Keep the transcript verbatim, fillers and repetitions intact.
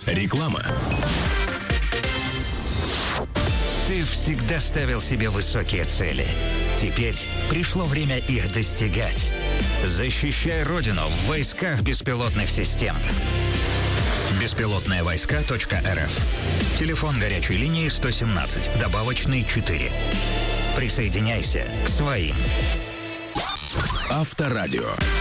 Реклама. Ты всегда ставил себе высокие цели. Теперь пришло время их достигать. Защищай Родину в войсках беспилотных систем. беспилотные войска точка эр эф. Телефон горячей линии сто семнадцать, добавочный четыре. Присоединяйся к своим. Авторадио.